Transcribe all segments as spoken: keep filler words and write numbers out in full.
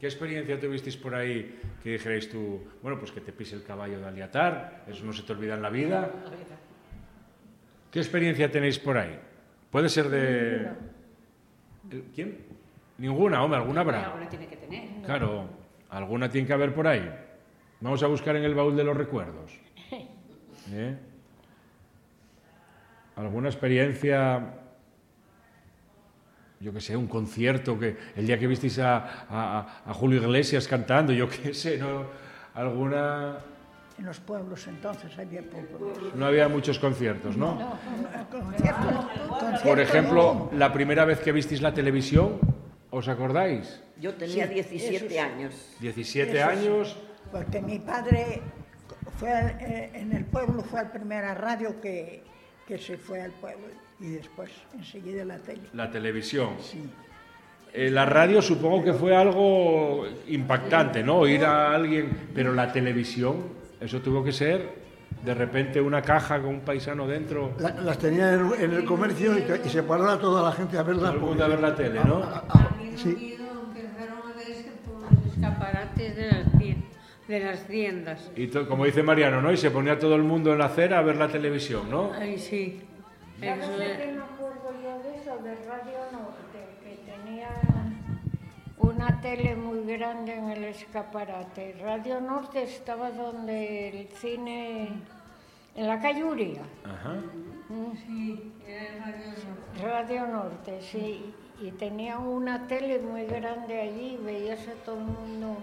¿Qué experiencia tuvisteis por ahí que dijerais tú, bueno, pues que te pise el caballo de Aliatar, eso no se te olvida en la vida? ¿Qué experiencia tenéis por ahí? Puede ser de... ¿Quién? Ninguna, hombre, alguna habrá. Alguna tiene que tener. Claro, alguna tiene que haber por ahí. Vamos a buscar en el baúl de los recuerdos. ¿Eh? ¿Alguna experiencia, yo qué sé, un concierto, que el día que visteis a, a, a Julio Iglesias cantando, yo qué sé, ¿no? ¿Alguna...? En los pueblos entonces había pocos. No había muchos conciertos, ¿no? No, conciertos, conciertos. Por ejemplo, la primera vez que visteis la televisión, ¿os acordáis? Yo tenía Sí, diecisiete eso sí. años. diecisiete Eso sí. años. Porque mi padre fue al- eh, en el pueblo, fue la primera radio que, que se fue al pueblo y después enseguida la tele. La televisión. Sí. Eh, la radio supongo que fue algo impactante, ¿no? Oír a alguien, pero la televisión, eso tuvo que ser de repente una caja con un paisano dentro, La- las tenía en el, en el comercio y, que- y se paró a toda la gente a verlas. todo el mundo a ver la tele, ¿no? Sí. Empezaron a verse por los escaparates de las, tien- de las tiendas. Y to- como dice Mariano, ¿no? Y se ponía todo el mundo en la acera a ver la televisión, ¿no? Ay, sí. ¿Sabes Eso de es- qué me acuerdo yo de eso? De Radio Norte, que tenía una tele muy grande en el escaparate. Radio Norte estaba donde el cine, en la calle Uría. Ajá. Sí, era Radio Norte. Radio Norte, sí. Y tenía una tele muy grande allí, veías a todo el mundo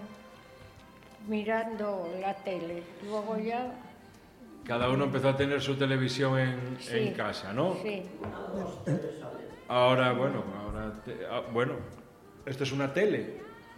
mirando la tele. Luego ya... Cada uno empezó a tener su televisión en, Sí, en casa, ¿no? Sí. Ahora, bueno, ahora, te- ah, bueno, esto es una tele.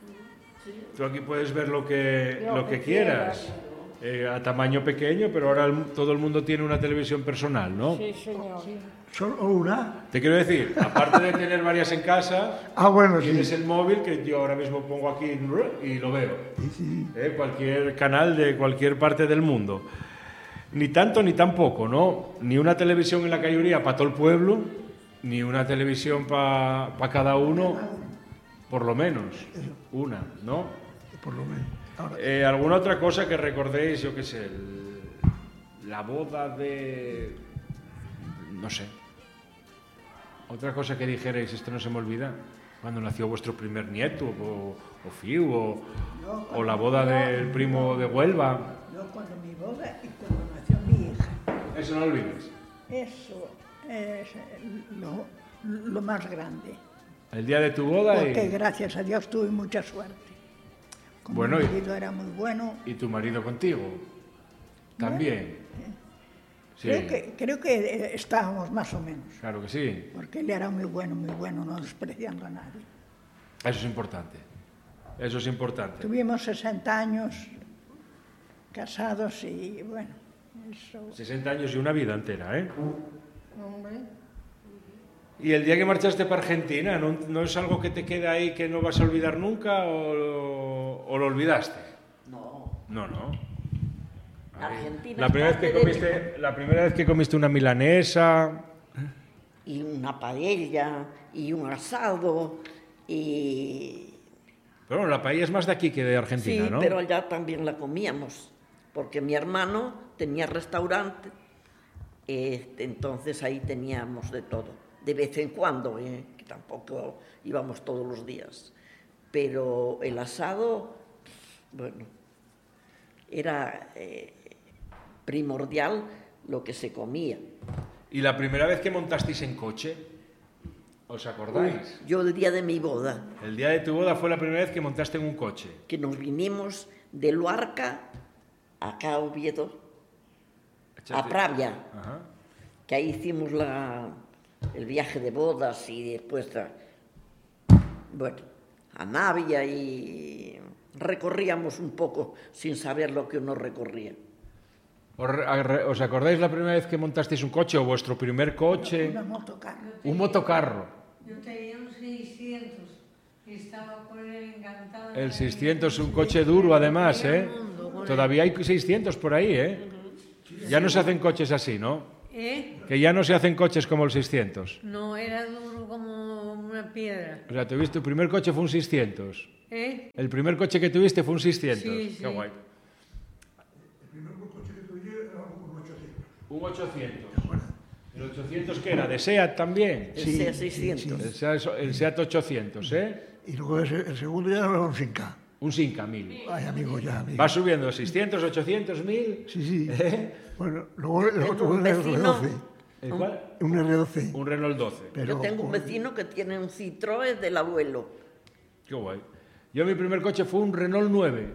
Tú aquí puedes ver lo que, Lo lo que que quieras, eh, a tamaño pequeño, pero ahora el- todo el mundo tiene una televisión personal, ¿no? Sí, señor. ¿Solo una? Te quiero decir, aparte de tener varias en casa, Ah, bueno, sí. tienes el móvil que yo ahora mismo pongo aquí y lo veo. Eh, cualquier canal de cualquier parte del mundo. Ni tanto ni tampoco, ¿no? Ni una televisión en la calle Uría para todo el pueblo, ni una televisión para cada uno, por lo menos. Una, ¿no? Por lo menos. Ahora, Eh, ¿Alguna otra cosa que recordéis, yo qué sé, el- la boda de... no sé. Otra cosa que dijerais, esto no se me olvida, cuando nació vuestro primer nieto, o, o Fiu, o, o la boda del primo de Huelva. Yo cuando mi boda y cuando nació mi hija. Eso no lo olvides. Eso es lo, lo más grande. El día de tu boda Porque y, gracias a Dios tuve mucha suerte. Como Bueno, mi y- marido era muy bueno. y tu marido contigo. También. Sí, Creo que, creo que eh, estábamos más o menos. claro que sí. Porque él era muy bueno, muy bueno, no despreciando a nadie. Eso es importante. Eso es importante. Tuvimos sesenta años casados y bueno, eso... sesenta años y una vida entera, ¿eh? Hombre, ¿Y el día que marchaste para Argentina, ¿no, no es algo que te queda ahí que no vas a olvidar nunca o, o lo olvidaste? No, No, no. Ahí. Argentina La primera, vez que es parte de comiste, la primera vez que comiste una milanesa... y una paella, y un asado, y... Pero bueno, la paella es más de aquí que de Argentina, sí, ¿no? pero allá también la comíamos, porque mi hermano tenía restaurante, este, entonces ahí teníamos de todo, de vez en cuando, ¿eh? Que tampoco íbamos todos los días, pero el asado, bueno, era eh, primordial lo que se comía. ¿Y la primera vez que montasteis en coche? ¿Os acordáis? Yo el día de mi boda, El día de tu boda fue la primera vez que montaste en un coche. que nos vinimos de Luarca acá a Oviedo, a Pravia, Ajá. que ahí hicimos la, el viaje de bodas y después, a, bueno, a Navia y recorríamos un poco sin saber lo que uno recorría. ¿Os, re- ¿Os acordáis la primera vez que montasteis un coche o vuestro primer coche? Una motocarro. Un motocarro. yo tenía un seiscientos y estaba con él encantada. El seiscientos, un coche duro además, ¿eh? Todavía hay seiscientos por ahí, ¿eh? Ya no se hacen coches así, ¿no? ¿Eh? Que ya no se hacen coches como el seiscientos. No, era duro como una piedra. O sea, tuviste, tu primer coche fue un seiscientos. ¿Eh? El primer coche que tuviste fue un seiscientos. Sí, Qué sí. guay. El primer coche que tuve era un ochocientos. Un ochocientos. ¿El ochocientos qué era? ¿De SEAT también? El Sí, SEAT sí, seiscientos. El SEAT, el SEAT ochocientos, ¿eh? Y luego el, el segundo ya era un cinco K. Un cinco mil. Ay, amigo, ya, amigo. Va subiendo seiscientos, ochocientos, mil. Sí, sí. ¿Eh? Bueno, luego el otro un un R vecino- doce. ¿El cuál? Un R doce. Un Renault doce. Pero Yo tengo un con- vecino que tiene un Citroën del abuelo. Qué guay. Yo mi primer coche fue un Renault nueve.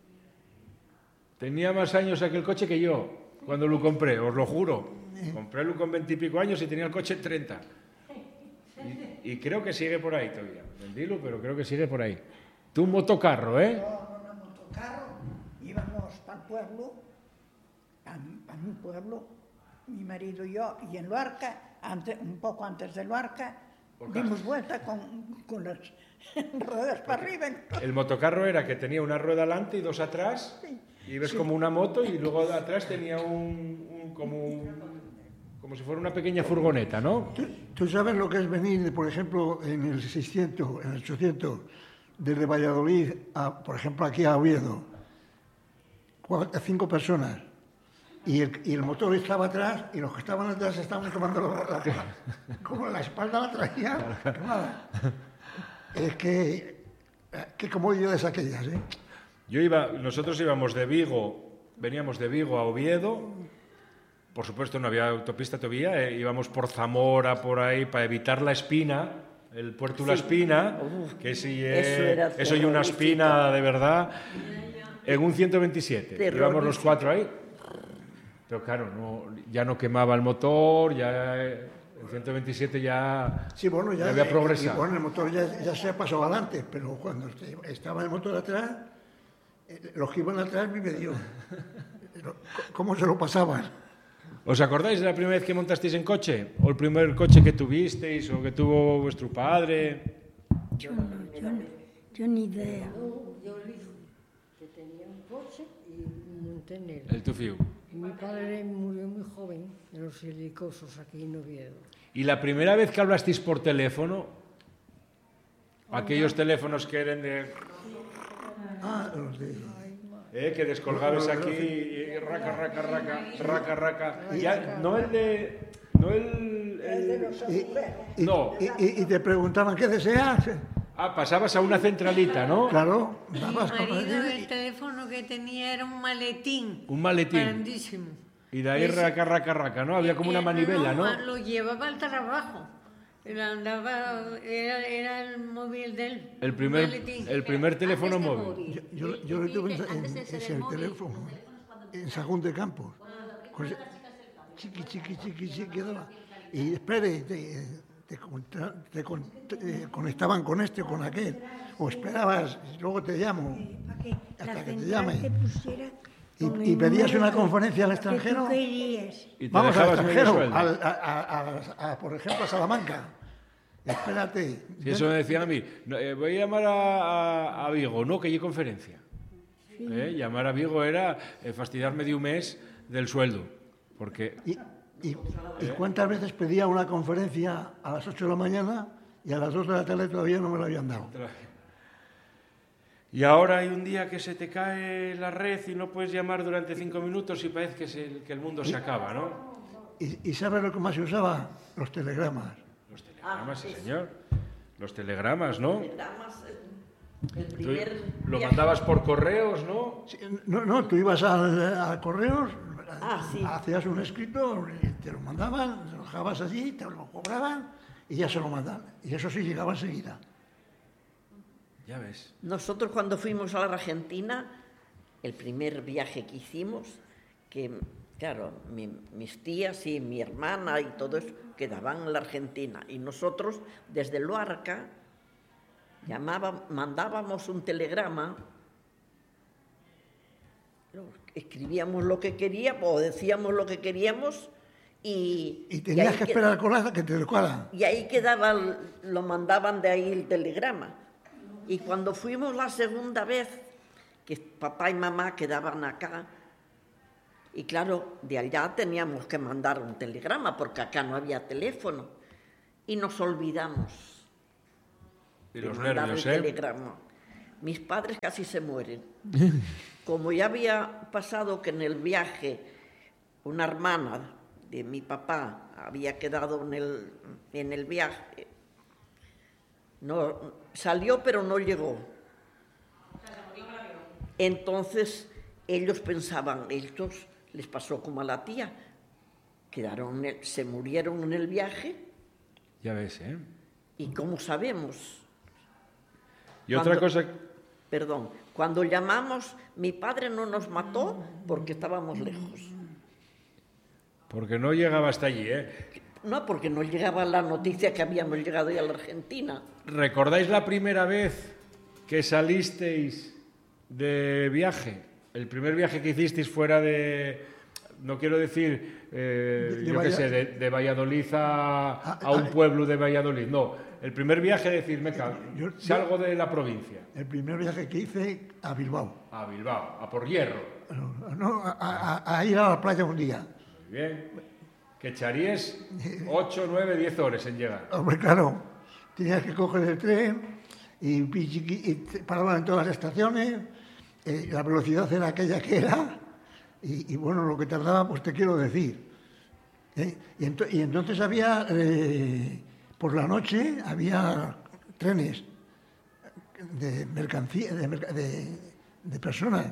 Tenía más años aquel coche que yo cuando lo compré, os lo juro. Compré con veintipico años y tenía el coche treinta. Y, y creo que sigue por ahí todavía. Vendílo, pero creo que sigue por ahí. Tú un motocarro, ¿eh? Yo con un motocarro íbamos para el pueblo, a, a mi pueblo, mi marido y yo, y en Luarca, antes, un poco antes de Luarca, dimos vuelta con, con las ruedas para arriba. El motocarro era que tenía una rueda adelante y dos atrás. Y ves como una moto y luego de atrás tenía un, un- como un- como si fuera una pequeña furgoneta, ¿no? ¿Tú, tú sabes lo que es venir, por ejemplo, en el seiscientos, en el ochocientos, desde Valladolid, a, por ejemplo, aquí a Oviedo, cuatro, cinco personas, y el, y el motor estaba atrás, y los que estaban atrás estaban tomando la, la- como la espalda la traían quemada. Es que, qué comodidades aquellas, ¿eh? Yo iba, nosotros íbamos de Vigo, veníamos de Vigo a Oviedo. Por supuesto no había autopista todavía, eh, íbamos por Zamora, por ahí, para evitar la espina, el puerto La Sí. Espina, Uf, que sí, eso eh, era eso y una terrorífico. espina de verdad, en un ciento veintisiete. Íbamos los Terrorífico. cuatro ahí. Pero claro, no, ya no quemaba el motor, ya eh, el ciento veintisiete ya, Sí, bueno, ya, ya había y progresado. bueno, el motor ya, ya se ha pasado adelante, pero cuando este- estaba el motor atrás, eh, los que iban atrás me dio. Pero, ¿cómo se lo pasaban? ¿Os acordáis de la primera vez que montasteis en coche? ¿O el primer coche que tuvisteis o que tuvo vuestro padre? Yo no, yo, no- yo ni idea. Yo que tenía un coche y monté en él. El Tufiu. Y mi padre murió muy joven en los silicosos aquí en Oviedo. ¿Y la primera vez que hablasteis por teléfono? Aquellos teléfonos que eran de... Ah, los de... eh, que descolgabas aquí y raca, raca, raca, raca, raca. Ya, no el de... No el... el- Y, No. y, y- y te preguntaban qué deseas. Ah, pasabas a una centralita, ¿no? Claro, Mi dabas con marido, el teléfono que tenía era un maletín. Un maletín. Grandísimo. Y de ahí Ese- raca, raca, raca, ¿no? Había como una Eh, manivela, ¿no? Lo llevaba al trabajo. Él andaba, era, era el móvil de él. El un primer, maletín. el primer teléfono Antes de móvil. móvil. Yo, yo, yo lo tuve en, en- es el teléfono, en Sajón de Campos. Con ese- chiqui, chiqui, chiqui, chiqui, daba. Y espere, te, te, contra- te con- te conectaban con este o con aquel. O esperabas, luego te llamo. Para que Hasta la que te central llame. te pusiera Y- con y el pedías número una que- conferencia al que extranjero. tú querías. Y te Vamos al dejabas medio extranjero, sueldo. al- a, a- a- a, por ejemplo, a Salamanca. Espérate. Si eso me decían a mí, no, eh, voy a llamar a, a- a Vigo, no, que hay conferencia. Eh, Llamar a Vigo era eh, fastidiarme de un mes del sueldo. Porque ¿Y, y, y cuántas veces pedía una conferencia a las ocho de la mañana y a las dos de la tarde todavía no me la habían dado? Y ahora hay un día que se te cae la red y no puedes llamar durante cinco minutos y parece que, se- que el mundo se acaba, ¿no? ¿Y, y sabes lo que más se usaba? Los telegramas. Los telegramas, sí, señor. Los telegramas, ¿no? Telegramas, el- el Tú primer lo viaje- mandabas por correos, ¿no? Sí, No, no, tú ibas al, al correos, Ah, sí. hacías un escrito, y te lo mandaban, te lo dejabas allí, te lo cobraban y ya se lo mandaban. Y eso sí llegaba enseguida. Ya ves. Nosotros cuando fuimos a la Argentina, el primer viaje que hicimos, que claro, mi- mis tías y mi hermana y todo eso quedaban en la Argentina. Y nosotros desde Luarca llamábamos, mandábamos un telegrama, lo- escribíamos lo que queríamos o decíamos lo que queríamos y... Y tenías ahí que que- esperar con la que te tocara. y ahí quedaba, el- lo mandaban de ahí el telegrama. Y cuando fuimos la segunda vez, que papá y mamá quedaban acá, y claro, de allá teníamos que mandar un telegrama, porque acá no había teléfono, y nos olvidamos Y de los mandar nervios, el ¿eh? telegrama. mis padres casi se mueren. Como ya había pasado que en el viaje una hermana de mi papá había quedado en el, en el viaje, no, salió pero no llegó. Entonces ellos pensaban, estos les pasó como a la tía, quedaron, en el, se murieron en el viaje. Ya ves, ¿eh? ¿Y cómo sabemos? Y otra Cuando- cosa... Perdón, cuando llamamos, mi padre no nos mató porque estábamos lejos. Porque no llegaba hasta allí, ¿eh? No, porque no llegaba la noticia que habíamos llegado ya a la Argentina. ¿Recordáis la primera vez que salisteis de viaje? El primer viaje que hicisteis fuera de... No quiero decir, eh, De- de yo qué Valla- sé, de, de Valladolid a, Ah, a un ah, pueblo de Valladolid. No, el primer viaje decir, me cago, Yo- yo- salgo de la provincia. El primer viaje que hice a Bilbao. A Bilbao, a por hierro. No, no, a, a- a ir a la playa un día. Muy bien. Que echaríais ocho, nueve, diez horas en llegar. Hombre, claro, tenías que coger el tren y, y- y te paraban en todas las estaciones, eh, la velocidad era aquella que era, y, y bueno, lo que tardaba, pues te quiero decir. ¿eh? Y, ento- y entonces había, eh, por la noche, había trenes de mercancía, de, merca- de- de personas.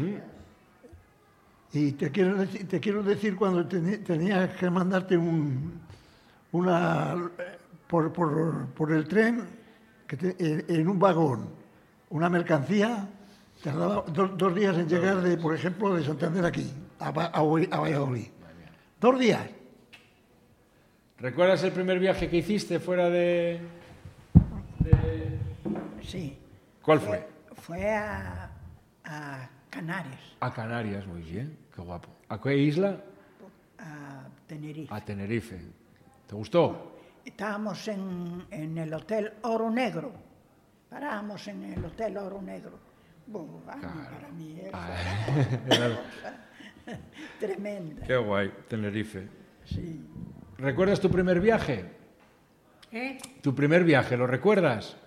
Y te quiero decir, te quiero decir cuando teni- tenía que mandarte un, una por, por, por el tren que te- en, en un vagón una mercancía, tardaba do- dos días en llegar de, por ejemplo, de Santander aquí, a, Va- a Oi- a Valladolid. Dos días. ¿Recuerdas el primer viaje que hiciste fuera de...? de- Sí. ¿Cuál fue? Fue a, a Canarias, A Canarias, muy bien, qué guapo. ¿A qué isla? a Tenerife. A Tenerife. ¿Te gustó? Estábamos en, en el Hotel Oro Negro. Parábamos en el Hotel Oro Negro. Buh, ah, Para mí era tremenda. Qué guay, Tenerife. Sí. ¿Recuerdas tu primer viaje? ¿Eh? ¿Tu primer viaje, lo recuerdas?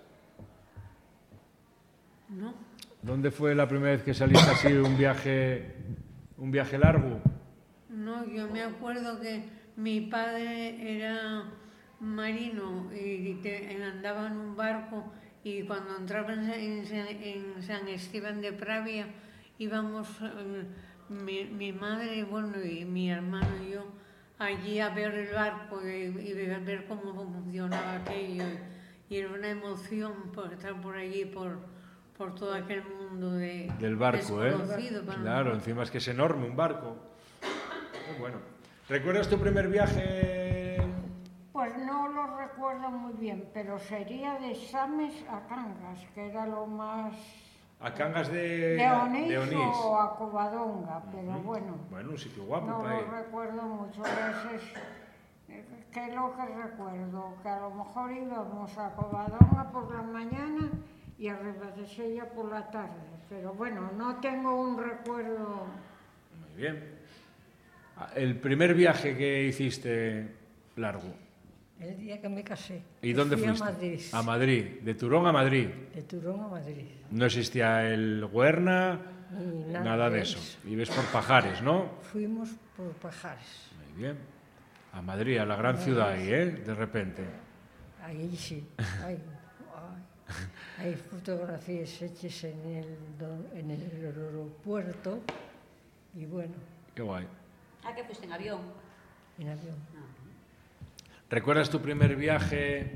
No. ¿Dónde fue la primera vez que saliste así un viaje, un viaje largo? No, yo me acuerdo que mi padre era marino y te- andaba en un barco y cuando entraba en, en, en San Esteban de Pravia íbamos eh, mi, mi madre bueno, y mi hermano y yo allí a ver el barco y, y a ver cómo funcionaba aquello y era una emoción por estar por allí por, por todo aquel mundo de Del barco, ¿eh? desconocido para Claro, nosotros. encima es que es enorme un barco. Muy bueno. ¿Recuerdas tu primer viaje? Pues no lo recuerdo muy bien, pero sería de Sames a Cangas, que era lo más... A Cangas de, de Onís, de Onís. o a Covadonga, pero bueno, Bueno, un sitio guapo no para ir. lo recuerdo mucho. Es, es, ¿qué es lo que recuerdo? Que a lo mejor íbamos a Covadonga por la mañana y a Ribadesella por la tarde, pero bueno, no tengo un recuerdo... Muy bien. Ah, El primer viaje que hiciste largo. El día que me casé. ¿Y dónde fui fuiste? A Madrid. A Madrid. De Turón a Madrid. De Turón a Madrid. No existía el Huerna, Ni nada, nada de de eso. eso. Vives por Pajares, ¿no? Fuimos por Pajares. Muy bien. A Madrid, a la gran ciudad ahí, ¿eh? De repente. Ahí sí. Hay, hay, hay fotografías hechas en el, do- en el aeropuerto y bueno, Qué guay. ¿A qué fuiste en avión? en avión. ¿Recuerdas tu primer viaje?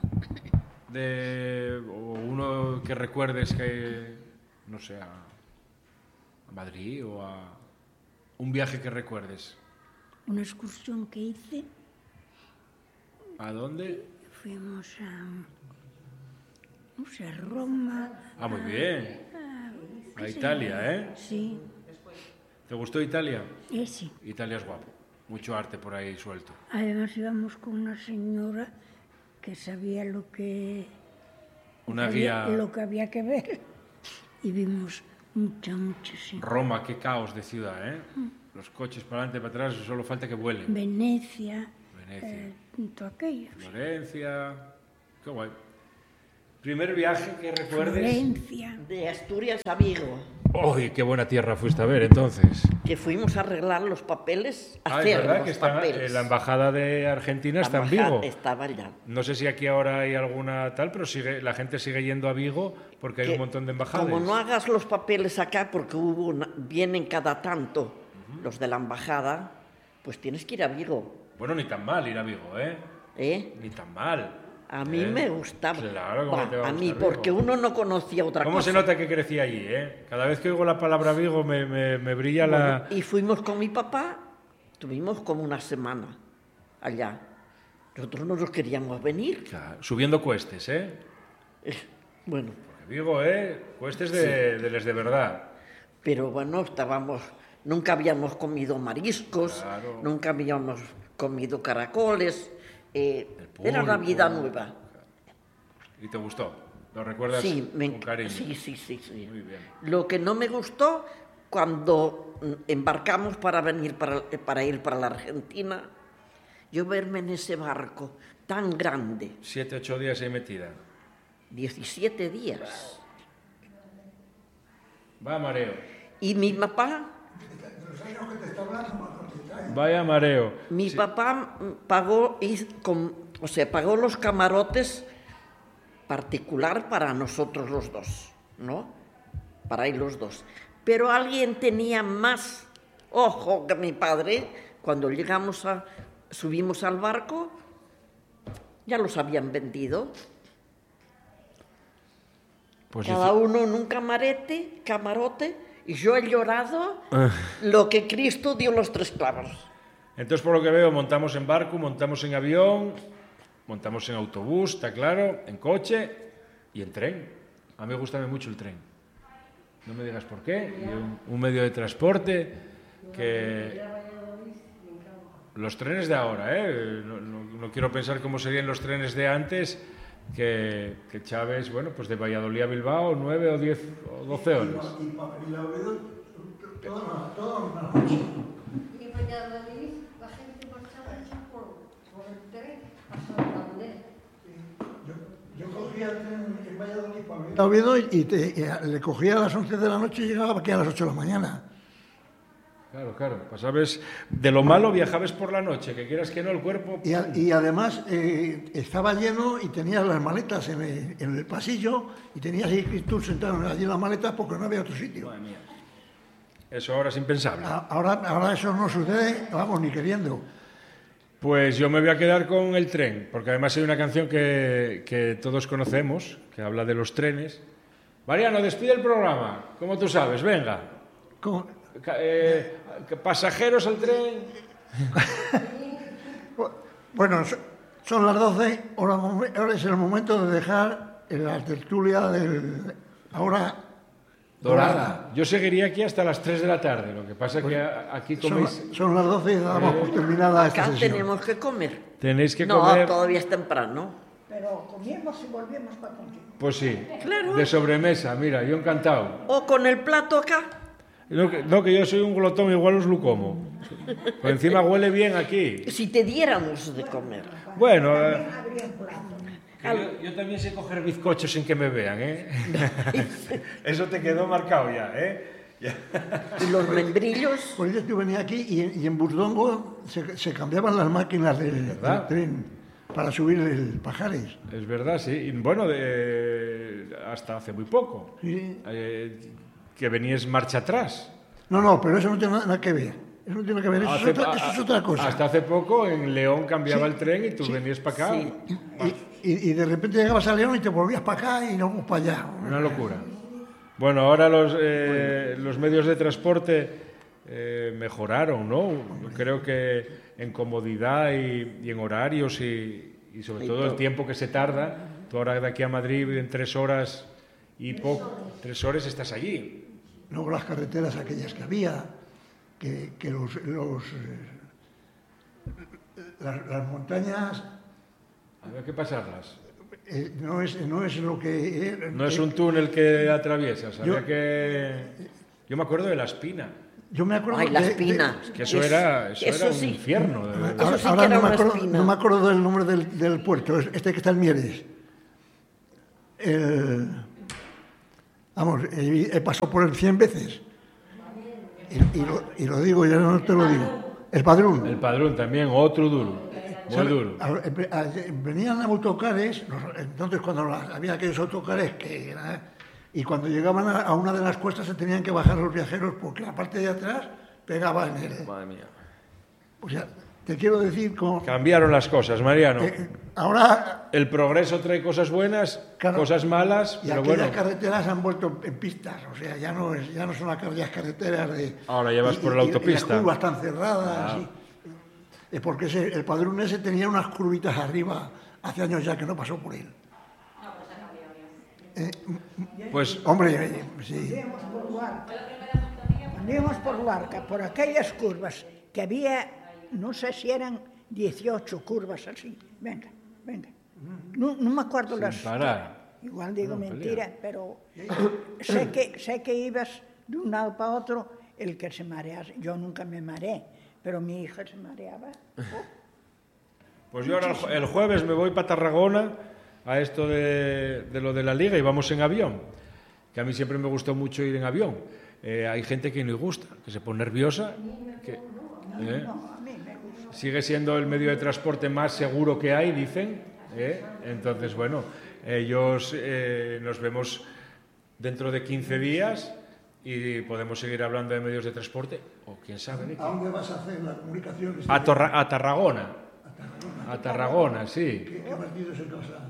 De, o uno que recuerdes que, no sé, a, a Madrid o a... Un viaje que recuerdes. Una excursión que hice, ¿A dónde? fuimos a, no sé, a Roma. Ah, muy bien. a- A ¿qué sé Italia, yo? ¿eh? Sí, ¿Te gustó Italia? eh, sí. Italia es guapo. Mucho arte por ahí suelto. Además íbamos con una señora que sabía lo que... Una había- guía... Lo que había que ver. Y vimos mucha, mucha, sí. Roma, qué caos de ciudad, ¿eh? Los coches para adelante y para atrás, solo falta que vuelen. Venecia, Venecia. eh, todo aquello. Florencia... Qué guay. Primer viaje que recuerdes. Florencia. De Asturias a Vigo, ¡Uy, qué buena tierra fuiste a ver entonces! que fuimos a arreglar los papeles, a Ah, es hacer verdad los que está, papeles. eh, la embajada de Argentina La está en embajada Vigo. Estaba allá. No sé si aquí ahora hay alguna tal, pero sigue, la gente sigue yendo a Vigo porque hay Que un montón de embajadas. Como no hagas los papeles acá, porque hubo una- vienen cada tanto los de la embajada, pues tienes que ir a Vigo, Bueno, ni tan mal ir a Vigo, ¿eh? ¿eh? Ni tan mal. A mí ¿eh? me gustaba. Claro, ¿cómo Va, te va a a mí, gustar porque Vigo? uno no conocía otra ¿Cómo cosa. se nota que crecí allí, eh? Cada vez que oigo la palabra Vigo me, me, me brilla la... Bueno, y fuimos con mi papá, tuvimos como una semana allá. Nosotros no nos queríamos venir. Claro, subiendo cuestes, ¿eh? Eh, Bueno, Porque Vigo, ¿eh? Cuestes de, de les de verdad. pero bueno, estábamos, nunca habíamos comido mariscos, Claro. nunca habíamos comido caracoles, eh, El era una pulpo. vida nueva. ¿Y te gustó? ¿Lo recuerdas Sí, me con enc- cariño? sí, sí, sí, sí. Muy bien. Lo que no me gustó cuando mm, embarcamos para venir para, eh, para ir para la Argentina, yo verme en ese barco tan grande, Siete, ocho días ahí metida. diecisiete días, Va mareo. y mi papá, Vaya mareo. mi Sí. papá mm, pagó, y con- o sea, pagó los camarotes particular para nosotros los dos, ¿no? Para ir los dos. Pero alguien tenía más ojo que mi padre. Cuando llegamos a, subimos al barco, ya los habían vendido. Pues Cada dice- uno en un camarete, camarote, y yo he llorado Ah. lo que Cristo dio los tres clavos. Entonces, por lo que veo, montamos en barco, montamos en avión, montamos en autobús, está claro, en coche y en tren. A mí me gusta mucho el tren. No me digas por qué. Y un, un medio de transporte que... Los trenes de ahora, ¿eh? No, no- no quiero pensar cómo serían los trenes de antes, que, que Chávez, bueno, pues de Valladolid a Bilbao, nueve o diez o doce horas. Y Valladolid, la gente marchaba hecha por, por el tren hasta Santander. Yo cogía el tren en Valladolid para venir a Oviedo y, te- y le cogía a las once de la noche y llegaba aquí a las ocho de la mañana. Claro, claro. Pasabas de lo malo, viajabas por la noche, que quieras que no, el cuerpo... Y, a- y además eh, estaba lleno y tenías las maletas en el, en el pasillo y tenías ahí tú sentado allí en las maletas porque no había otro sitio. Madre mía. Eso ahora es impensable. A- Ahora, ahora eso no sucede, vamos, ni queriendo. Pues yo me voy a quedar con el tren, porque además hay una canción que, que todos conocemos, que habla de los trenes. Mariano, despide el programa, como tú sabes, venga. Como- Ca- eh, pasajeros al tren. Bueno, so- son las doce, ahora, momen- ahora es el momento de dejar la tertulia del... Ahora... Dorada. Yo seguiría aquí hasta las tres de la tarde, lo que pasa es que a- aquí Son, coméis... son las doce y damos por terminada esta Acá sesión. tenemos que comer. Tenéis que no, comer... todavía es temprano. Pero comíamos y volvíamos para contigo. Pues sí, Claro. de sobremesa, mira, yo encantado. O con el plato acá. No que, no, que yo soy un glotón, igual os lo como. Por encima huele bien aquí. Si te diéramos de comer. Bueno, eh, También habría un plato. que yo, yo también sé coger bizcochos sin que me vean, ¿eh? Eso te quedó marcado ya, ¿eh? Ya. Y los membrillos. Por eso yo venía aquí y, y en Burdongo se, se cambiaban las máquinas del, ¿Verdad? del tren para subir el Pajares. Es verdad, sí. Y bueno, de- hasta hace muy poco. Sí. Eh, que venías marcha atrás. No, no, pero eso no tiene nada que ver. Eso no tiene que ver, eso, Hace- es, otra, a- eso es otra cosa. Hasta hace poco en León cambiaba Sí, el tren y tú venías para acá. Sí. Y, y- y de repente llegabas a León y te volvías para acá y luego para allá. Una locura. Bueno, ahora los, eh, los medios de transporte eh, mejoraron, ¿no? Creo que en comodidad y, y en horarios y, y sobre Y todo el todo. tiempo que se tarda. Tú ahora de aquí a Madrid en tres horas y poco, tres horas estás allí. Luego las carreteras aquellas que había, que, que los, los, eh, las, las montañas Había que pasarlas. eh, no, es, no es lo que... eh, No es que- un túnel que atraviesas, había Yo- que... Yo me acuerdo de La Espina, Yo me acuerdo Ay, la de- de- espina. que eso Es- era, eso eso era un sí. infierno. de verdad. Eso Ahora, sí que ahora era no, me una acuerdo, espina. no me acuerdo del nombre del, del puerto, es este que está en Mieres. el, vamos, he, he pasado por él cien veces. Y, y, lo, y lo digo, ya no te lo digo. El Padrón. El Padrón también, otro duro. Muy ¿Sabe? duro. A, a, a, venían autocares, entonces cuando la, había aquellos autocares que era, y cuando llegaban a, a una de las cuestas se tenían que bajar los viajeros porque la parte de atrás pegaba en él. Madre mía. O sea, te quiero decir con... Cambiaron las cosas, Mariano. Eh, ahora... El progreso trae cosas buenas, claro, cosas malas, y pero aquellas bueno. carreteras han vuelto en pistas, o sea, ya no, es, ya no son aquellas carreteras de... Ahora ya vas y, por la y, autopista. Y las curvas están cerradas, Ah. y, es porque ese, el Padrón ese tenía unas curvitas arriba, hace años ya que no pasó por él. Eh, Pues, hombre, eh, sí. Andíamos por Luarca, andíamos por Luarca, por aquellas curvas, que había, no sé si eran dieciocho curvas así. Venga, venga. No, no me acuerdo sin las... parar. Igual digo No, mentira, pelea. pero sé que, sé que ibas de un lado para otro, el que se marease. Yo nunca me mareé, pero mi hija se mareaba. Oh. Pues yo ahora el jue- el jueves me voy para Tarragona a esto de, de lo de la liga y vamos en avión, que a mí siempre me gustó mucho ir en avión. Eh, hay gente que no le gusta, que se pone nerviosa, que eh, No, a mí me gusta. sigue siendo el medio de transporte más seguro que hay, dicen. eh. Entonces, bueno, ellos eh, nos vemos dentro de quince días y podemos seguir hablando de medios de transporte, o quién sabe, Nicky. ¿A dónde vas a hacer la comunicación? A, Torra- a Tarragona. A Tarragona, sí. ¿Qué, qué partidos se causan?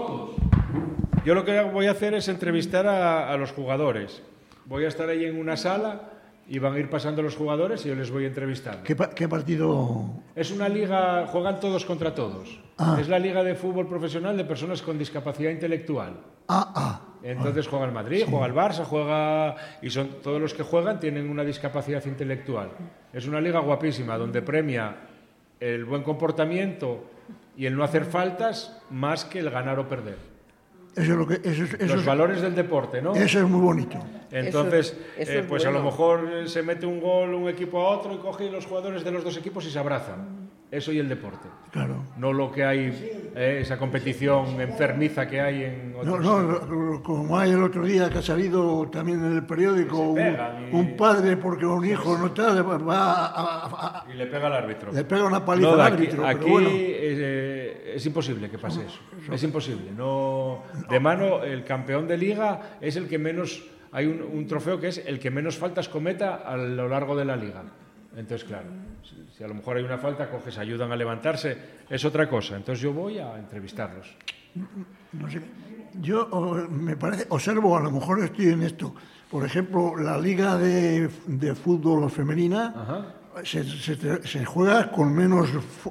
Yo lo que voy a hacer es entrevistar a, a los jugadores. Voy a estar ahí en una sala y van a ir pasando los jugadores y yo les voy entrevistando. ¿Qué, pa- qué partido? Es una liga, juegan todos contra todos. Ah. Es la liga de fútbol profesional de personas con discapacidad intelectual. Ah, ah. Entonces juega el Madrid, juega el Barça, juega y son todos los que juegan tienen una discapacidad intelectual. Es una liga guapísima donde premia el buen comportamiento y el no hacer faltas más que el ganar o perder. Eso es lo que... Eso, es- eso, Los es- valores del deporte, ¿no? eso es muy bonito. Entonces, Eso es- eso eh, es pues a lo bueno. mejor eh, se mete un gol un equipo a otro y coge los jugadores de los dos equipos y se abrazan. Eso y el deporte. Claro. No lo que hay, eh, esa competición enfermiza que hay en No, otros. no, lo- lo- como hay el otro día que ha salido también en el periódico, un, pegan y- un padre porque un hijo no tal, va a, a- a- Y le pega al árbitro. le pega una paliza No, al aquí, árbitro, aquí pero bueno. eh, es imposible que pase eso. Es imposible. No, de mano, el campeón de liga es el que menos. Hay un, un trofeo que es el que menos faltas cometa a lo largo de la liga. Entonces, claro, si, si a lo mejor hay una falta, coges, ayudan a levantarse, es otra cosa. Entonces yo voy a entrevistarlos. No sé. Yo o, me parece, observo, a lo mejor estoy en esto. Por ejemplo, la liga de, de fútbol femenina Ajá. se, se- se juega con menos fu-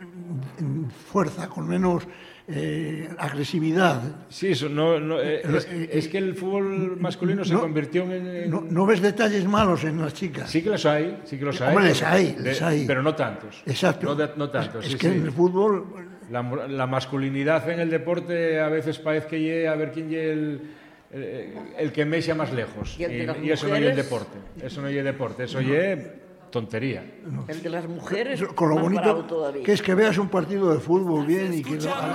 fuerza, con menos eh, agresividad. Sí, eso no, no, eh, es, Eh, es que el fútbol masculino se no, convirtió en... en- No, no ves detalles malos en las chicas. Sí que los hay, sí que los hay. Hombre, les pero- hay, de- les hay. Pero no tantos. Exacto. No, de- no tantos, Es sí, que sí. en el fútbol La, la masculinidad en el deporte a veces parece que llegue a ver quién llegue el, el, el que me echa más lejos. Y el de las y eso no es mujeres. deporte. Eso no es deporte, eso es tontería. El de las mujeres, con lo más bravo bonito todavía. que es que veas un partido de fútbol bien y que lo-